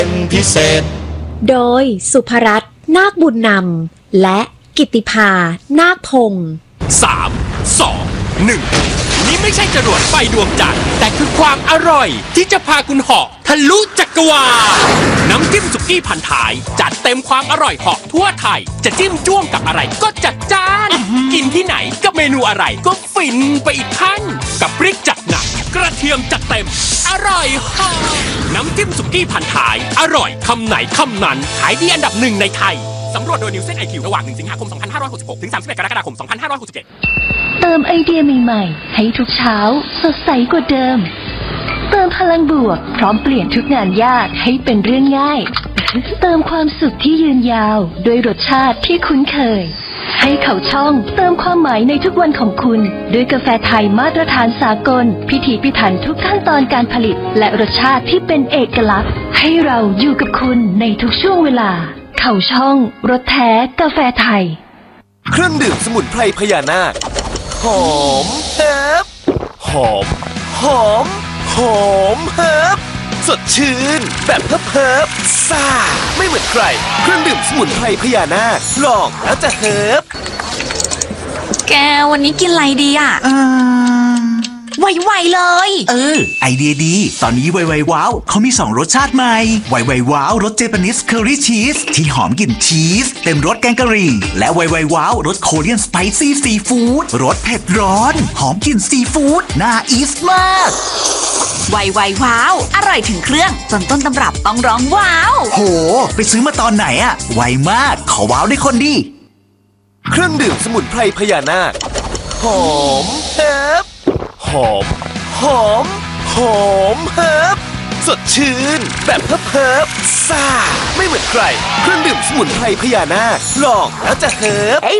เป็นพิเศษโดยสุภรัตน์นาคบุญนำและกิตติภานาคพงศ์ 3 2 1นี่ไม่ใช่จรวดไฟดวงจันทร์แต่คือความอร่อยที่จะพาคุณเหาะทะลุจักรวาลน้ำจิ้มสุกี้พันท้ายจัดเต็มความอร่อยเหาะทั่วไทยจะจิ้มจ้วงกับอะไรก็จัดจ้านกินที่ไหนกับเมนูอะไรก็ฟินไปอีกขั้นกับพริกจัดหนักกระเทียมจัดเต็มอร่อยเหาะน้ำจิ้มสุกี้พันท้ายอร่อยคำไหนคำนั้นขายดีอันดับ1ในไทยสำรวจโดย Nielsen IQ ระหว่าง1สิงหาคม2566ถึง31กรกฎาคม2567 เติมไอเดียใหม่ๆให้ทุกเช้าสดใสกว่าเดิมเติมพลังบวกพร้อมเปลี่ยนทุกงานยากให้เป็นเรื่องง่ายเติมความสุขที่ยืนยาวด้วยรสชาติที่คุ้นเคยให้เขาช่องเติมความหมายในทุกวันของคุณด้วยกาแฟไทยมาตรฐานสากลพิถีพิถันทุกขั้นตอนการผลิตและรสชาติที่เป็นเอกลักษณ์ให้เราอยู่กับคุณในทุกช่วงเวลาเขาช่องรสแท้กาแฟไทยเครื่องดื่มสมุนไพรพญานาคหอมเฮิบหอมหอมหอมเฮิบสดชื่นแบบเฮิบซ่าไม่เหมือนใครเครื่องดื่มสมุนไพรพญานาคลองแล้วจะเฮิบแกวันนี้กินอะไรดีอ่ะไวๆเลยไอเดียดีตอนนี้ไวๆว้าวเขามี2รสชาติใหม่ไวๆว้าวรสเจแปนิสเคอรี่ชีสที่หอมกลิ่นชีสเต็มรสแกงกะหรี่และไวๆว้าวรสโคเรียนสไปซี่ซีฟู้ดรสเผ็ดร้อนหอมกลิ่นซีฟู้ดน่าอีสมากไวๆว้าวอร่อยถึงเครื่องจนต้นตำรับต้องร้องว้าวโหไปซื้อมาตอนไหนอะไวมากขอว้าวได้คนดีเครื่องดื่มสมุนไพรพญานาคหอมเฮิบหอมหอมหอมเฮิบสดชื่นแบบเฮิบซ่าไม่เหมือนใครเครื่องดื่มสมุนไพรพญานาคลองแล้วจะเฮิบเฮ้ย